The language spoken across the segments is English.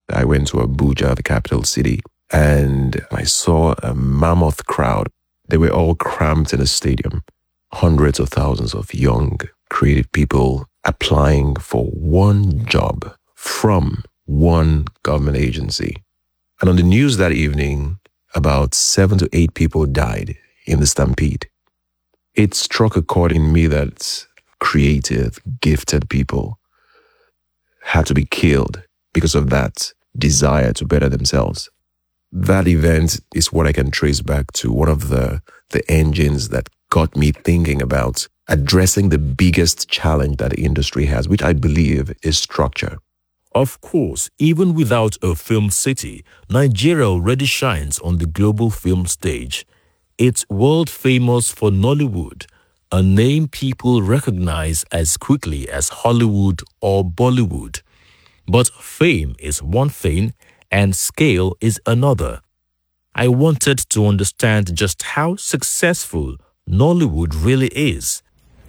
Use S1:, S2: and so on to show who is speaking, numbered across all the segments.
S1: I went to Abuja, the capital city, and I saw a mammoth crowd. They were all cramped in a stadium. Hundreds of thousands of young, creative people applying for one job from one government agency. And on the news that evening, about 7 to 8 people died in the stampede. It struck a chord in me that creative, gifted people had to be killed because of that desire to better themselves. That event is what I can trace back to one of the engines that got me thinking about addressing the biggest challenge that the industry has, which I believe is structure.
S2: Of course, even without a film city, Nigeria already shines on the global film stage. It's world famous for Nollywood, a name people recognize as quickly as Hollywood or Bollywood. But fame is one thing and scale is another. I wanted to understand just how successful Nollywood really is.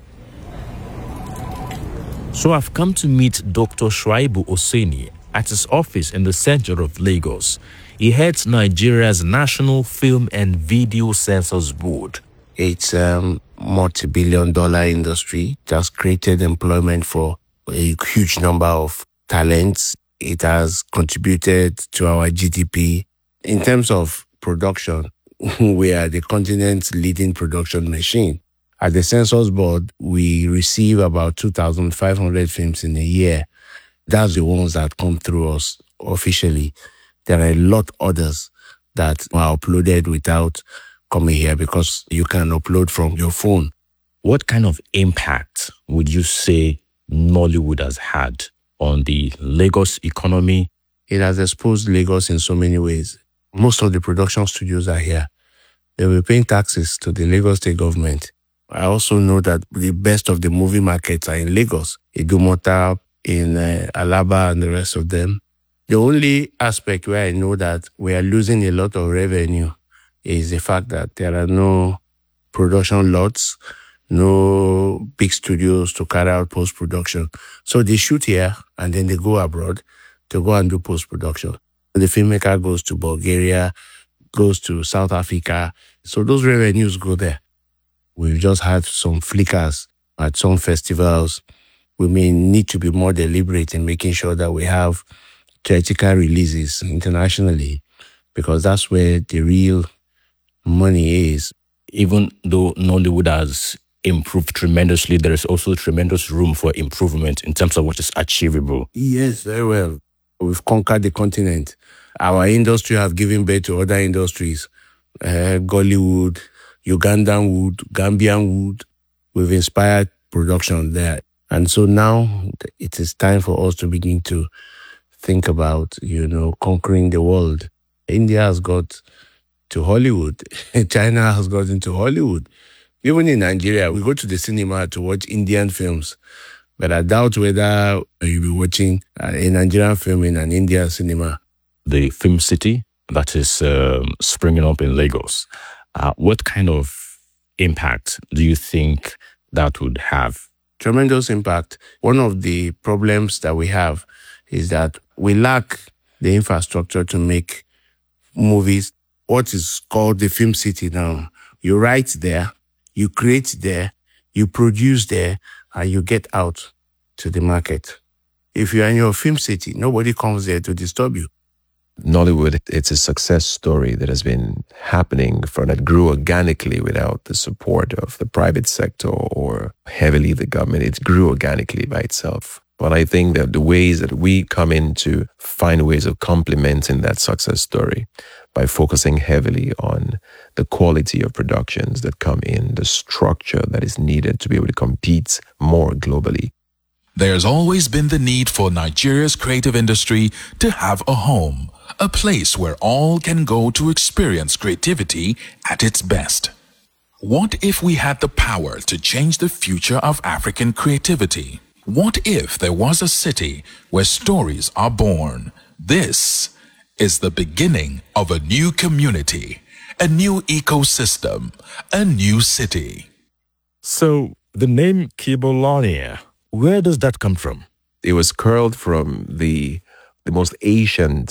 S2: So I've come to meet Dr. Shuaibu Oseni at his office in the center of Lagos. He heads Nigeria's National Film and Video Censors Board.
S3: It's a multi-billion-dollar industry. It has created employment for a huge number of talents. It has contributed to our GDP. In terms of production, we are the continent's leading production machine. At the Censors Board, we receive about 2,500 films in a year. That's the ones that come through us officially. There are a lot others that are uploaded without coming here because you can upload from your phone.
S2: What kind of impact would you say Nollywood has had on the Lagos economy?
S3: It has exposed Lagos in so many ways. Most of the production studios are here. They will be paying taxes to the Lagos state government. I also know that the best of the movie markets are in Lagos, Idumota, in Alaba and the rest of them. The only aspect where I know that we are losing a lot of revenue is the fact that there are no production lots, no big studios to carry out post-production. So they shoot here and then they go abroad to go and do post-production. The filmmaker goes to Bulgaria, goes to South Africa. So those revenues go there. We've just had some flickers at some festivals. We may need to be more deliberate in making sure that we have theatrical releases internationally because that's where the real money is.
S2: Even though Nollywood has improved tremendously, there is also tremendous room for improvement in terms of what is achievable.
S3: Yes, very well. We've conquered the continent. Our industry have given birth to other industries. Gollywood, Ugandan wood, Gambian wood. We've inspired production there. And so now it is time for us to begin to think about, conquering the world. India has got to Hollywood. China has got into Hollywood. Even in Nigeria, we go to the cinema to watch Indian films. But I doubt whether you'll be watching a Nigerian film in an Indian cinema.
S2: The film city that is springing up in Lagos, what kind of impact do you think that would have?
S3: Tremendous impact. One of the problems that we have is that we lack the infrastructure to make movies. What is called the film city now. You write there, you create there, you produce there, and you get out to the market. If you're in your film city, nobody comes there to disturb you.
S1: Nollywood, it's a success story that has been happening that grew organically without the support of the private sector or heavily the government. It grew organically by itself. But I think that the ways that we come in to find ways of complementing that success story by focusing heavily on the quality of productions that come in, the structure that is needed to be able to compete more globally.
S4: There's always been the need for Nigeria's creative industry to have a home, a place where all can go to experience creativity at its best. What if we had the power to change the future of African creativity? What if there was a city where stories are born? This is the beginning of a new community, a new ecosystem, a new city.
S2: So the name Kibolania, where does that come from?
S1: It was curled from the most ancient